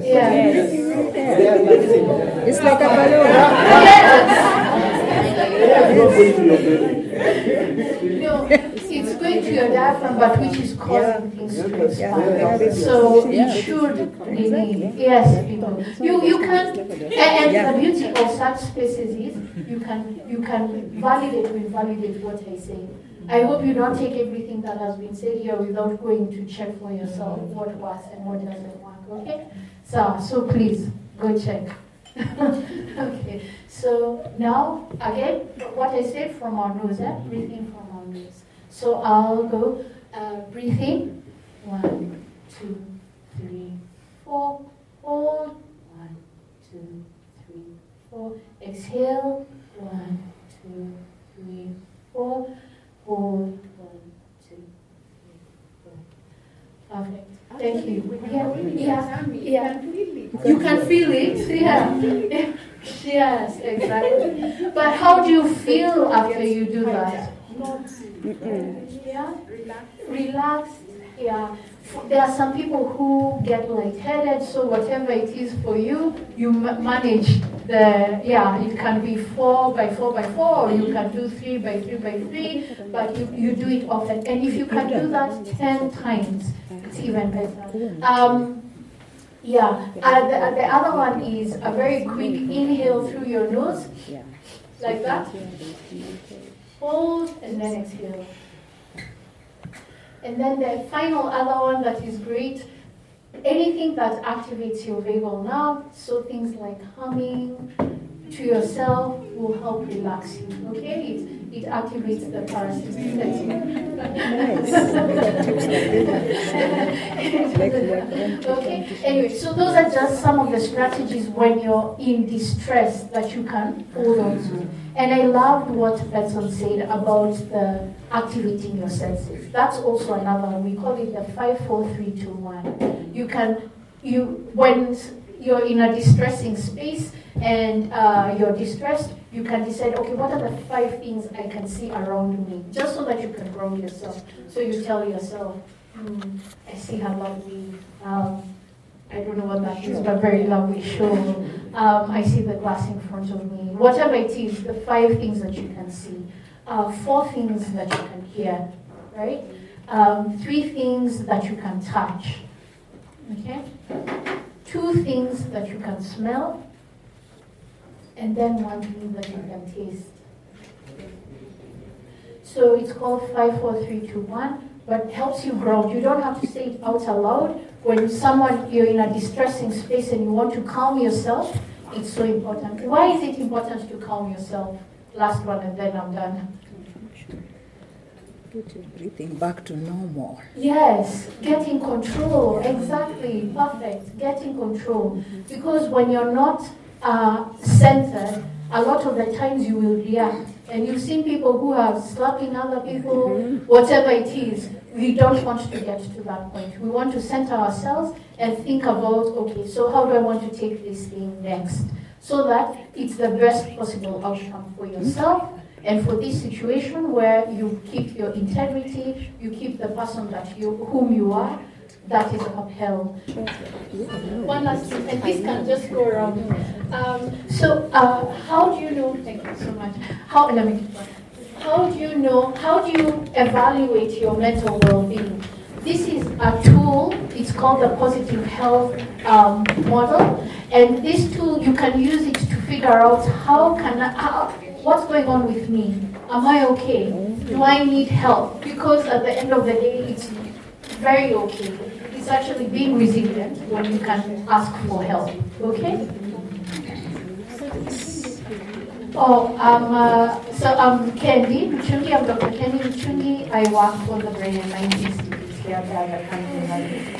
Yeah. It's like a balloon. No, it's going to your diaphragm, but which is causing things to expand. So it should remain. Yes, people. You can, and the beauty of such spaces is you can validate what I say. I hope you don't take everything that has been said here without going to check for yourself what works and what doesn't work. Okay? So please go check. Okay. So now again, what I said from our nose, breathing from our nose. So I'll go breathing. 1, 2, 3, 4. Hold. 1, 2, 3, 4. Exhale. 1, 2, 3, 4. Hold. 1, 2, 3, 4. Perfect. Thank you. Yeah. You can feel it. Yeah. Yes, exactly. But how do you feel after you do that? Yeah. Relaxed. Yeah. There are some people who get lightheaded, so whatever it is for you, you manage it can be 4 by 4 by 4, or you can do 3 by 3 by 3, but you do it often. And if you can do that 10 times, it's even better. The other one is a very quick inhale through your nose, like that. Hold, and then exhale. And then the final other one that is great, anything that activates your vagal nerve, so things like humming to yourself will help relax you, okay? It activates the parasympathetic. Okay, anyway, so those are just some of the strategies when you're in distress that you can hold on to. And I loved what Benson said about the activating your senses. That's also another one. We call it the 5, 4, 3, 2, 1. When you're in a distressing space and you're distressed, you can decide, okay, what are the 5 things I can see around me? Just so that you can ground yourself. So you tell yourself, I see her lovely, I don't know what that is, but very lovely show. I see the glass in front of me. Whatever it is, the 5 things that you can see. 4 things that you can hear, right? 3 things that you can touch, okay? 2 things that you can smell, and then 1 thing that you can taste. So it's called 5, 4, 3, 2, 1, but it helps you ground. You don't have to say it out aloud. When you're in a distressing space and you want to calm yourself, it's so important. Why is it important to calm yourself? Last one, and then I'm done. Put your breathing back to normal. Yes, get in control. Exactly, perfect. Get in control. Because when you're not centered, a lot of the times you will react. And you've seen people who are slapping other people, whatever it is. We don't want to get to that point. We want to center ourselves and think about, okay, so how do I want to take this thing next? So that it's the best possible outcome for yourself and for this situation where you keep your integrity, you keep the person whom you are, that is upheld. One last thing, and this can just go around. How do you know, thank you so much. How do you evaluate your mental well-being? This is a tool, it's called the Positive Health Model, and this tool, you can use it to figure out what's going on with me? Am I okay? Do I need help? Because at the end of the day, it's very okay. It's actually being resilient when you can ask for help, okay? I'm Kendi Muchungi. I'm Dr. Kendi Muchungi. I work for the Brain and Mind Institute here at the country.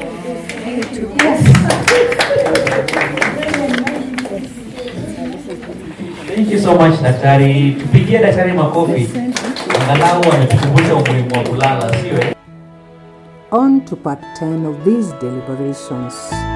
Thank you so much, Daktari. Tupigie Daktari makofi. Angalau ametukumbusha umuhimu wa kulala, sio? On to part 10 of these deliberations.